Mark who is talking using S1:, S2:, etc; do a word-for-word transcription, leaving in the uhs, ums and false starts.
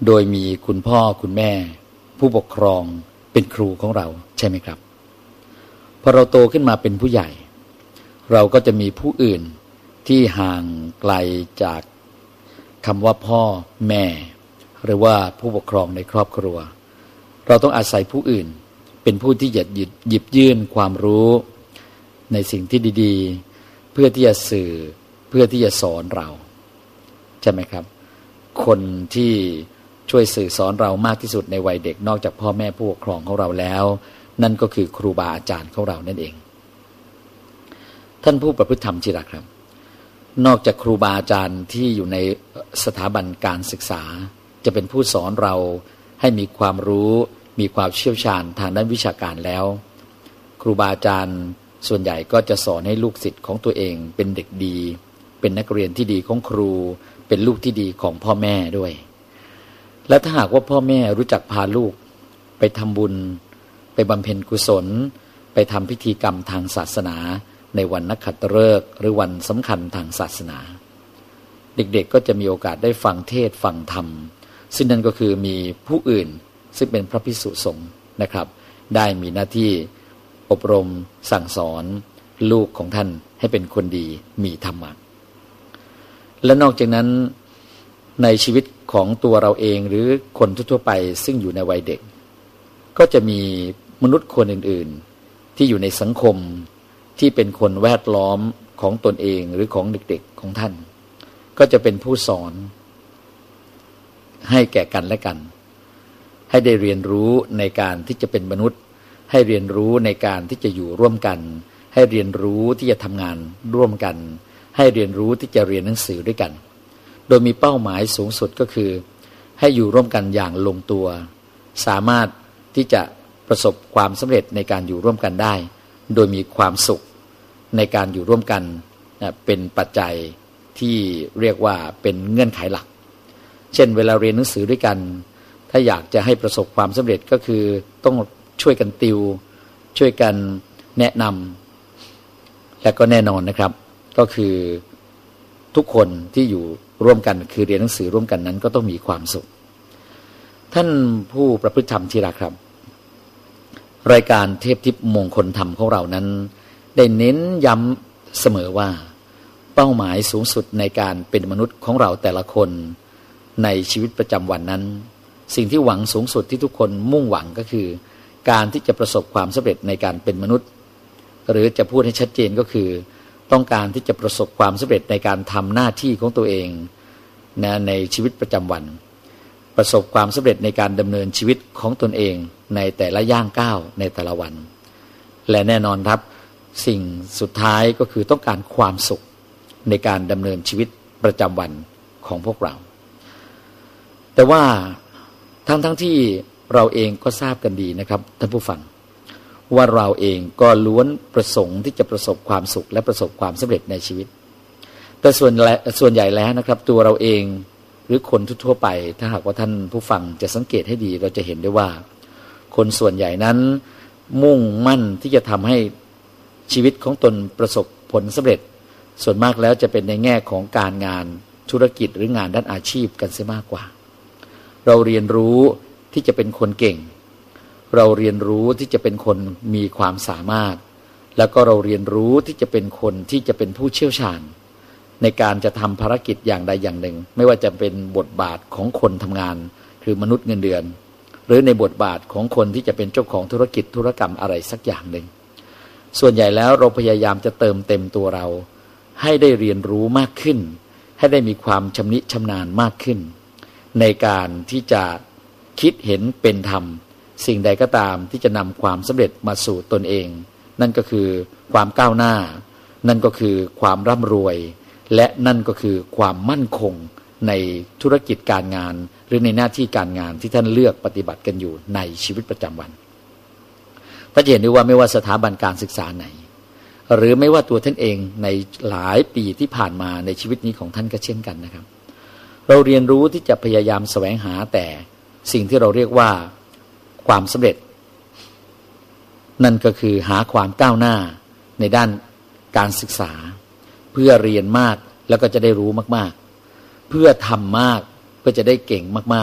S1: โดยมีคุณพ่อคุณแม่ผู้ปกครองเป็นครูของเราใช่ไหมครับพอเราโตขึ้นมาเป็นผู้ใหญ่เราก็จะมีผู้อื่นที่ห่างไกลจากคำว่าพ่อแม่หรือว่าผู้ปกครองในครอบครัวเราต้องอาศัยผู้อื่นเป็นผู้ที่จะหยิบยื่นความรู้ในสิ่งที่ดีๆเพื่อที่จะสื่อเพื่อที่จะสอนเราใช่ไหมครับคนที่ช่วยสื่อสอนเรามากที่สุดในวัยเด็กนอกจากพ่อแม่ผู้ปกครองของเราแล้วนั่นก็คือครูบาอาจารย์ของเรานั่นเองท่านผู้ประพฤติธรรมที่รักครับนอกจากครูบาอาจารย์ที่อยู่ในสถาบันการศึกษาจะเป็นผู้สอนเราให้มีความรู้มีความเชี่ยวชาญทางด้านวิชาการแล้วครูบาอาจารย์ส่วนใหญ่ก็จะสอนให้ลูกศิษย์ของตัวเองเป็นเด็กดีเป็นนักเรียนที่ดีของครูเป็นลูกที่ดีของพ่อแม่ด้วยและถ้าหากว่าพ่อแม่รู้จักพาลูกไปทำบุญไปบำเพ็ญกุศลไปทำพิธีกรรมทางศาสนาในวันนักขัตฤกษ์หรือวันสำคัญทางศาสนาเด็กๆก็จะมีโอกาสได้ฟังเทศน์ฟังธรรมซึ่งนั่นก็คือมีผู้อื่นซึ่งเป็นพระภิกษุสงฆ์นะครับได้มีหน้าที่อบรมสั่งสอนลูกของท่านให้เป็นคนดีมีธรรมะและนอกจากนั้นในชีวิตของตัวเราเองหรือคนทั่วไปซึ่งอยู่ในวัยเด็กก็จะมีมนุษย์คนอื่นๆที่อยู่ในสังคมที่เป็นคนแวดล้อมของตนเองหรือของเด็กๆของท่านก็จะเป็นผู้สอนให้แก่กันและกันให้ได้เรียนรู้ในการที่จะเป็นมนุษย์ให้เรียนรู้ในการที่จะอยู่ร่วมกันให้เรียนรู้ที่จะทำงานร่วมกันให้เรียนรู้ที่จะเรียนหนังสือด้วยกันโดยมีเป้าหมายสูงสุดก็คือให้อยู่ร่วมกันอย่างลงตัวสามารถที่จะประสบความสำเร็จในการอยู่ร่วมกันได้โดยมีความสุขในการอยู่ร่วมกันเป็นปัจจัยที่เรียกว่าเป็นเงื่อนไขหลักเช่นเวลาเรียนหนังสือด้วยกันถ้าอยากจะให้ประสบความสำเร็จก็คือต้องช่วยกันติวช่วยกันแนะนำและก็แน่นอนนะครับก็คือทุกคนที่อยู่ร่วมกันคือเรียนหนังสือร่วมกันนั้นก็ต้องมีความสุขท่านผู้ประพฤติธรรมที่รักครับรายการเทพทิพย์มงคลธรรมของเรานั้นได้เน้นย้ำเสมอว่าเป้าหมายสูงสุดในการเป็นมนุษย์ของเราแต่ละคนในชีวิตประจำวันนั้นสิ่งที่หวังสูงสุดที่ทุกคนมุ่งหวังก็คือการที่จะประสบความสำเร็จในการเป็นมนุษย์หรือจะพูดให้ชัดเจนก็คือต้องการที่จะประสบความสำเร็จในการทำหน้าที่ของตัวเองนะในชีวิตประจำวันประสบความสำเร็จในการดำเนินชีวิตของตนเองในแต่ละย่างก้าวในแต่ละวันและแน่นอนครับสิ่งสุดท้ายก็คือต้องการความสุขในการดำเนินชีวิตประจำวันของพวกเราแต่ว่าทั้งทั้งที่เราเองก็ทราบกันดีนะครับท่านผู้ฟังว่าเราเองก็ล้วนประสงค์ที่จะประสบความสุขและประสบความสำเร็จในชีวิตแต่ส่วนส่วนใหญ่แล้วนะครับตัวเราเองหรือคนทั่วไปถ้าหากว่าท่านผู้ฟังจะสังเกตให้ดีเราจะเห็นได้ว่าคนส่วนใหญ่นั้นมุ่งมั่นที่จะทำให้ชีวิตของตนประสบผลสำเร็จส่วนมากแล้วจะเป็นในแง่ของการงานธุรกิจหรืองานด้านอาชีพกันเสียมากกว่าเราเรียนรู้ที่จะเป็นคนเก่งเราเรียนรู้ที่จะเป็นคนมีความสามารถแล้วก็เราเรียนรู้ที่จะเป็นคนที่จะเป็นผู้เชี่ยวชาญในการจะทำภารกิจอย่างใดอย่างหนึ่งไม่ว่าจะเป็นบทบาทของคนทำงานคือมนุษย์เงินเดือนหรือในบทบาทของคนที่จะเป็นเจ้าของธุรกิจธุรกรรมอะไรสักอย่างหนึ่งส่วนใหญ่แล้วเราพยายามจะเติมเต็มตัวเราให้ได้เรียนรู้มากขึ้นให้ได้มีความชำนิชำนาญมากขึ้นในการที่จะคิดเห็นเป็นธรรมสิ่งใดก็ตามที่จะนำความสำเร็จมาสู่ตนเองนั่นก็คือความก้าวหน้านั่นก็คือความร่ำรวยและนั่นก็คือความมั่นคงในธุรกิจการงานหรือในหน้าที่การงานที่ท่านเลือกปฏิบัติกันอยู่ในชีวิตประจำวันถ้าเห็นได้ว่าไม่ว่าสถาบันการศึกษาไหนหรือไม่ว่าตัวท่านเองในหลายปีที่ผ่านมาในชีวิตนี้ของท่านก็เช่นกันนะครับเราเรียนรู้ที่จะพยายามแสวงหาแต่สิ่งที่เราเรียกว่าความสำเร็จนั่นก็คือหาความก้าวหน้าในด้านการศึกษาเพื่อเรียนมากแล้วก็จะได้รู้มากๆเพื่อทำมากเพื่อจะได้เก่งมากๆ